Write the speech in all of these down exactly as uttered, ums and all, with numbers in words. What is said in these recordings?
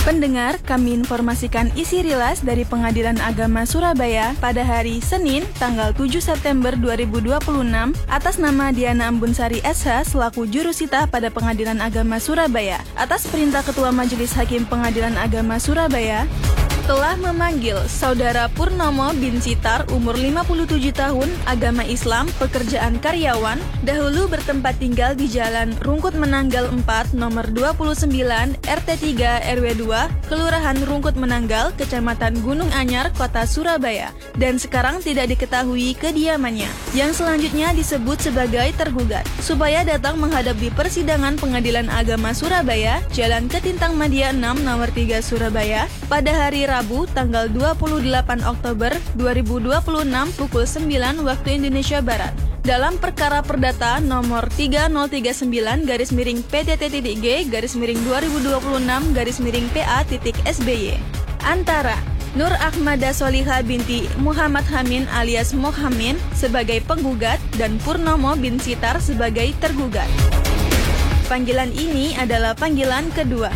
Pendengar, kami informasikan isi rilas dari Pengadilan Agama Surabaya pada hari Senin, tanggal tujuh September dua ribu dua puluh enam atas nama Diana Ambunsari S H selaku Jurusita pada Pengadilan Agama Surabaya. Atas perintah Ketua Majelis Hakim Pengadilan Agama Surabaya, telah memanggil Saudara Purnomo bin Sitar, umur lima puluh tujuh tahun, agama Islam, pekerjaan karyawan, dahulu bertempat tinggal di Jalan Rungkut Menanggal empat, nomor dua puluh sembilan, R T tiga, R W dua, Kelurahan Rungkut Menanggal, Kecamatan Gunung Anyar, Kota Surabaya, dan sekarang tidak diketahui kediamannya, yang selanjutnya disebut sebagai tergugat, supaya datang menghadap di persidangan Pengadilan Agama Surabaya, Jalan Ketintang Madia enam, nomor tiga, Surabaya, pada hari Rabu tanggal dua puluh delapan Oktober dua ribu dua puluh enam pukul sembilan waktu Indonesia Barat. Dalam perkara perdata nomor tiga nol tiga sembilan garis miring P T T.G garis miring dua ribu dua puluh enam garis miring P A titik S B Y antara Nur Ahmada Soliha binti Muhammad Hamin alias Mohamin sebagai penggugat dan Purnomo bin Sitar sebagai tergugat. Panggilan ini adalah panggilan kedua.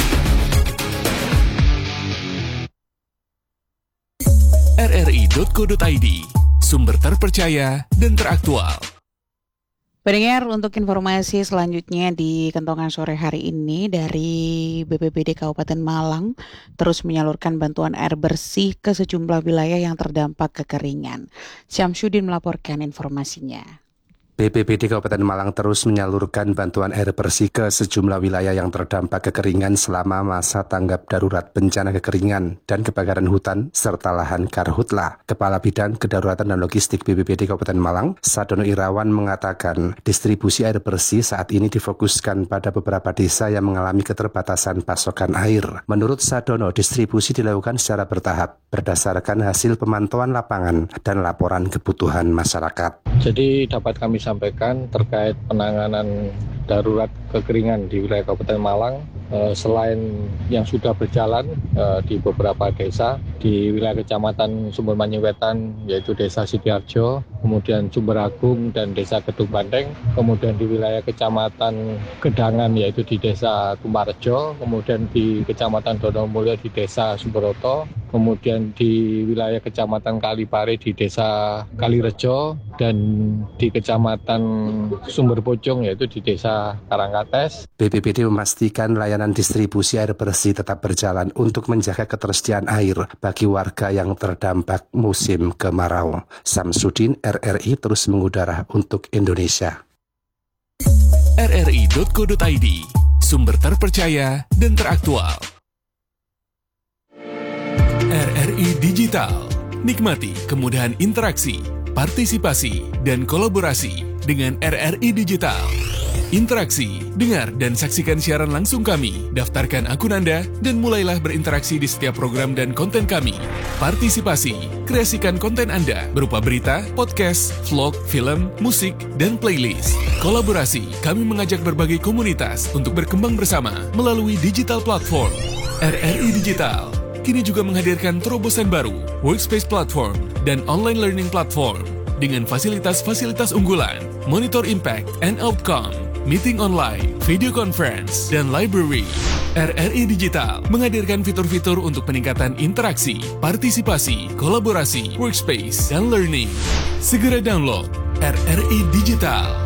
r r i titik co titik i d, sumber terpercaya dan teraktual. Pendengar, untuk informasi selanjutnya di Kentongan sore hari ini dari B P B D Kabupaten Malang terus menyalurkan bantuan air bersih ke sejumlah wilayah yang terdampak kekeringan. Syamsuddin melaporkan informasinya. B P B D Kabupaten Malang terus menyalurkan bantuan air bersih ke sejumlah wilayah yang terdampak kekeringan selama masa tanggap darurat bencana kekeringan dan kebakaran hutan serta lahan karhutla. Kepala Bidang Kedaruratan dan Logistik B P B D Kabupaten Malang, Sadono Irawan, mengatakan distribusi air bersih saat ini difokuskan pada beberapa desa yang mengalami keterbatasan pasokan air. Menurut Sadono, distribusi dilakukan secara bertahap berdasarkan hasil pemantauan lapangan dan laporan kebutuhan masyarakat. Jadi dapat kami sampaikan terkait penanganan darurat kekeringan di wilayah Kabupaten Malang, eh, selain yang sudah berjalan eh, di beberapa desa di wilayah Kecamatan Sumbermanyu Wetan, yaitu Desa Sidoarjo, kemudian Sumberagung dan Desa Kedung Banteng, kemudian di wilayah Kecamatan Gedangan yaitu di Desa Kumarejo, kemudian di Kecamatan Donomulyo di Desa Sumberoto, kemudian di wilayah Kecamatan Kalipare di Desa Kalirejo, dan di Kecamatan Sumberbojong yaitu di Desa Karangkates. B P B D memastikan layanan distribusi air bersih tetap berjalan untuk menjaga ketersediaan air bagi warga yang terdampak musim kemarau. Samsudin, R R I terus mengudara untuk Indonesia. r r i titik co titik i d, sumber terpercaya dan teraktual. R R I Digital, nikmati kemudahan interaksi, partisipasi, dan kolaborasi dengan R R I Digital. Interaksi, dengar dan saksikan siaran langsung kami, daftarkan akun Anda, dan mulailah berinteraksi di setiap program dan konten kami. Partisipasi, kreasikan konten Anda berupa berita, podcast, vlog, film, musik, dan playlist. Kolaborasi, kami mengajak berbagai komunitas untuk berkembang bersama melalui digital platform. R R I Digital kini juga menghadirkan terobosan baru, workspace platform, dan online learning platform dengan fasilitas-fasilitas unggulan, monitor impact and outcome, meeting online, video conference, dan library. R R I Digital menghadirkan fitur-fitur untuk peningkatan interaksi, partisipasi, kolaborasi, workspace, dan learning. Segera download R R I Digital.